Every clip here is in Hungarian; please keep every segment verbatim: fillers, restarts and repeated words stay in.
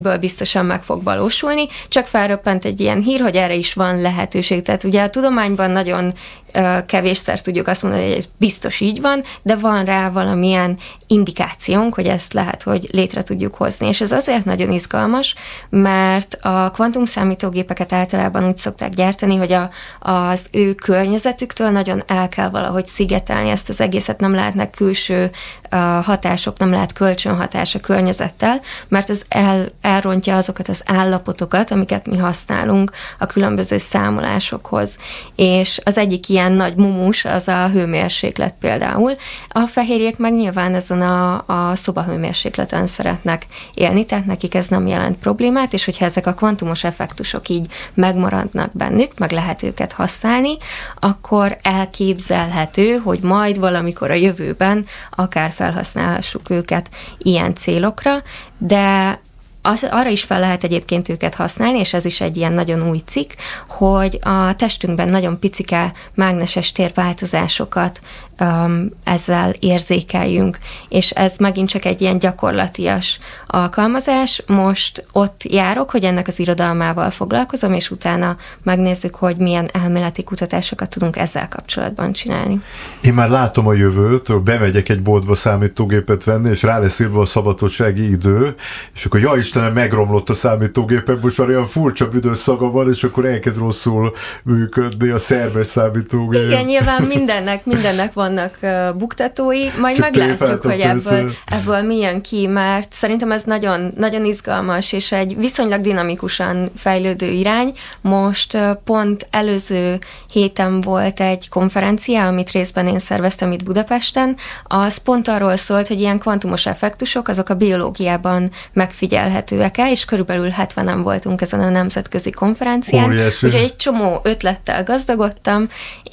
ből biztosan meg fog valósulni, csak felröppent egy ilyen hír, hogy erre is van lehetőség. Tehát ugye a tudományban nagyon uh, kevésszer tudjuk azt mondani, hogy ez biztos így van, de van rá valamilyen indikációnk, hogy ezt lehet, hogy létre tudjuk hozni. És ez azért nagyon izgalmas, mert a kvantumszámítógépeket általában úgy szokták gyártani, hogy a, az ő környezetüktől nagyon el kell valahogy szigetelni ezt az egészet, nem lehetnek külső uh, hatások, nem lehet kölcsönhatás a környezettel, mert az el elrontja azokat az állapotokat, amiket mi használunk a különböző számolásokhoz. És az egyik ilyen nagy mumus az a hőmérséklet például. A fehérjék meg nyilván ezen a, a szobahőmérsékleten szeretnek élni, tehát nekik ez nem jelent problémát, és hogyha ezek a kvantumos effektusok így megmaradnak bennük, meg lehet őket használni, akkor elképzelhető, hogy majd valamikor a jövőben akár felhasználhassuk őket ilyen célokra, de Az, arra is fel lehet egyébként őket használni, és ez is egy ilyen nagyon új cikk, hogy a testünkben nagyon picike mágneses térváltozásokat um, ezzel érzékeljünk, és ez megint csak egy ilyen gyakorlatias alkalmazás. Most ott járok, hogy ennek az irodalmával foglalkozom, és utána megnézzük, hogy milyen elméleti kutatásokat tudunk ezzel kapcsolatban csinálni. Én már látom a jövőt, hogy bemegyek egy boltba számítógépet venni, és rá lesz írva a szabadsági idő, és akkor ja Istenem, megromlott a számítógépem, most már olyan furcsa büdös szaga van, és akkor elkezd rosszul működni a szerves számítógép. Igen, nyilván mindennek, mindennek vannak uh, buktatói, majd csak meglátjuk, hogy ebből, ebből mi jön ki, mert szerintem ez nagyon, nagyon izgalmas, és egy viszonylag dinamikusan fejlődő irány. Most uh, pont előző héten volt egy konferencia, amit részben én szerveztem itt Budapesten, az pont arról szólt, hogy ilyen kvantumos effektusok, azok a biológiában megfigyelhetőek el, és körülbelül hetvenen voltunk ezen a nemzetközi konferencián. Óriási. Úgyhogy egy csomó ötlettel gazdagodtam,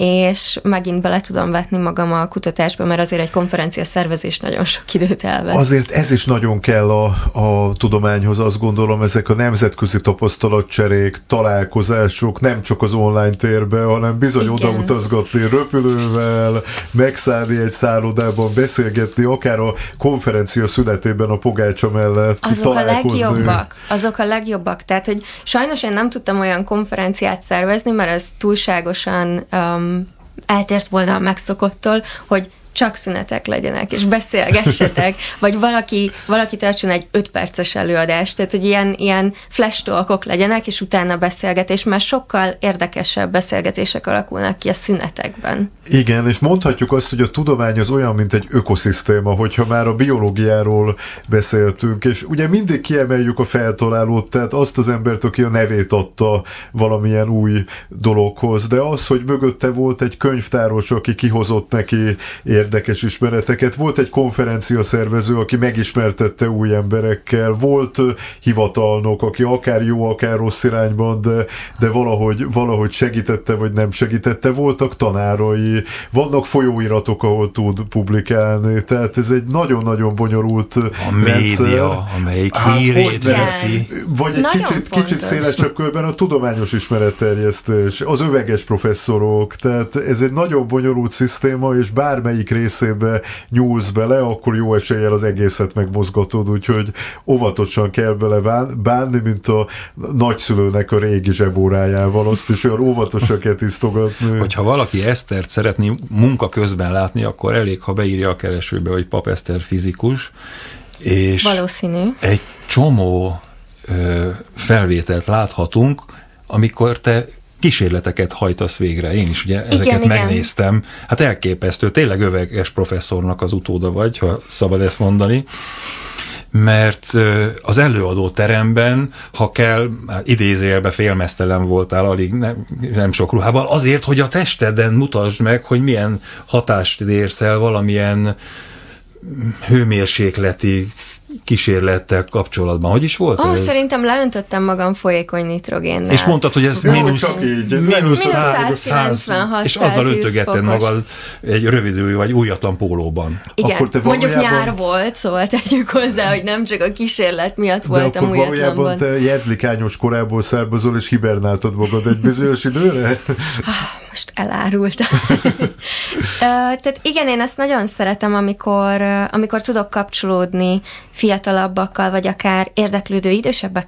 és megint bele tudom vetni magam a kutatásba, mert azért egy konferencia szervezés nagyon sok időt elvesz. Azért ez is nagyon kell a, a tudományhoz, azt gondolom, ezek a nemzetközi tapasztalatcserék, találkozások, nem csak az online térben, hanem bizony igen. odautazgatni röpülővel, megszállni egy szállodában, beszélgetni, akár a konferencia szünetében a pogácsa mellett azok a legjobbak, azok a legjobbak. Tehát, hogy sajnos én nem tudtam olyan konferenciát szervezni, mert ez túlságosan um, eltért volna a megszokottól, hogy csak szünetek legyenek, és beszélgessetek, vagy valaki, valaki tartson egy öt perces előadást, tehát, hogy ilyen, ilyen flash talkok legyenek, és utána beszélgetés, mert sokkal érdekesebb beszélgetések alakulnak ki a szünetekben. Igen, és mondhatjuk azt, hogy a tudomány az olyan, mint egy ökoszisztéma, hogyha már a biológiáról beszéltünk, és ugye mindig kiemeljük a feltalálót, tehát azt az embert, aki a nevét adta valamilyen új dologhoz, de az, hogy mögötte volt egy könyvtáros, aki kihozott neki érdekes ismereteket, volt egy konferencia szervező, aki megismertette új emberekkel, volt hivatalnok, aki akár jó, akár rossz irányban, de, de valahogy, valahogy segítette, vagy nem segítette, voltak tanárai, vannak folyóiratok, ahol tud publikálni, tehát ez egy nagyon-nagyon bonyolult a média, rendszer, amelyik hát, hírét veszi. Vagy egy nagyon kicsit, kicsit szélesebb körben a tudományos ismeretterjesztés, az öveges professzorok, tehát ez egy nagyon bonyolult szisztéma, és bármelyik részébe nyúlsz bele, akkor jó eséllyel az egészet megmozgatod, úgyhogy óvatosan kell bele bánni, mint a nagyszülőnek a régi zsebórájával, azt is olyan óvatosan kell tisztogatni. Hogyha valaki Esztert szeretné munka közben látni, akkor elég, ha beírja a keresőbe, hogy Pap Eszter fizikus, és valószínű. Egy csomó ö, felvételt láthatunk, amikor te kísérleteket hajtasz végre. Én is ugye ezeket igen, megnéztem. Igen. Hát elképesztő. Tényleg öveges professzornak az utóda vagy, ha szabad ezt mondani. Mert az előadó teremben, ha kell, hát idézőjelben félmeztelen voltál, alig nem, nem sok ruhában, azért, hogy a testeden mutasd meg, hogy milyen hatást érsz el valamilyen hőmérsékleti kísérlettel kapcsolatban. Hogy is volt oh, ez? Szerintem leöntöttem magam folyékony nitrogénnel. És mondtad, hogy ez mínusz száz kilencvenhat és azzal öntögetted magad egy rövidülő vagy újatlan pólóban. Igen, akkor te mondjuk valójában... nyár volt, szóval tegyük hozzá, hogy nem csak a kísérlet miatt voltam újatlanban. De akkor valójában te jedlikányos korából származol, és hibernáltad magad egy bizonyos időre? Most elárultam. Tehát igen, én ezt nagyon szeretem, amikor, amikor tudok kapcsolódni fiatalabbakkal, vagy akár érdeklődő idősebbekkel